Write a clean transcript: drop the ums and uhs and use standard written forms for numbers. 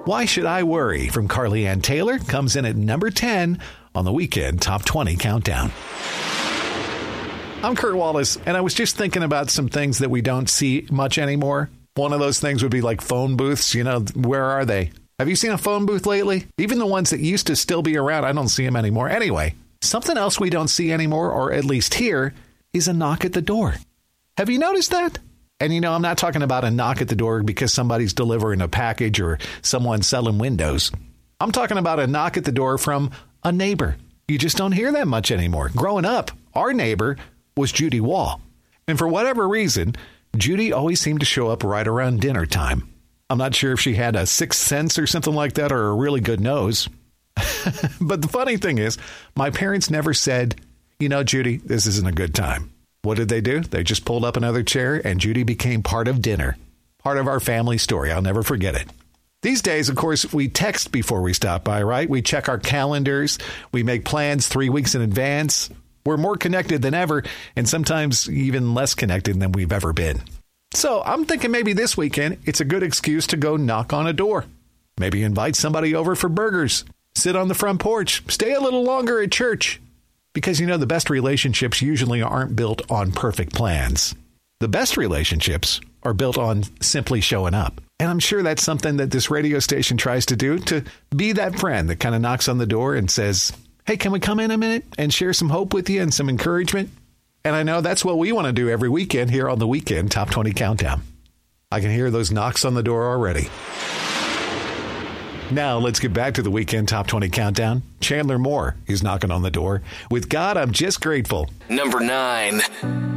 Why Should I Worry from Carly Ann Taylor comes in at number 10 on the Weekend Top 20 Countdown. I'm Kurt Wallace, and I was just thinking about some things that we don't see much anymore. One of those things would be like phone booths. You know, where are they? Have you seen a phone booth lately? Even the ones that used to still be around, I don't see them anymore. Anyway, something else we don't see anymore, or at least here, is a knock at the door. Have you noticed that? And, you know, I'm not talking about a knock at the door because somebody's delivering a package or someone's selling windows. I'm talking about a knock at the door from a neighbor. You just don't hear that much anymore. Growing up, our neighbor was Judy Wall. And for whatever reason, Judy always seemed to show up right around dinner time. I'm not sure if she had a sixth sense or something like that or a really good nose. But the funny thing is, my parents never said, you know, Judy, this isn't a good time. What did they do? They just pulled up another chair and Judy became part of dinner. Part of our family story. I'll never forget it. These days, of course, we text before we stop by, right? We check our calendars. We make plans 3 weeks in advance. We're more connected than ever, and sometimes even less connected than we've ever been. So I'm thinking maybe this weekend, it's a good excuse to go knock on a door. Maybe invite somebody over for burgers. Sit on the front porch. Stay a little longer at church. Because, you know, the best relationships usually aren't built on perfect plans. The best relationships are built on simply showing up. And I'm sure that's something that this radio station tries to do, to be that friend that kind of knocks on the door and says, hey, can we come in a minute and share some hope with you and some encouragement? And I know that's what we want to do every weekend here on the Weekend Top 20 Countdown. I can hear those knocks on the door already. Now, let's get back to the Weekend Top 20 Countdown. Chandler Moore is knocking on the door with God, I'm Just Grateful. Number 9.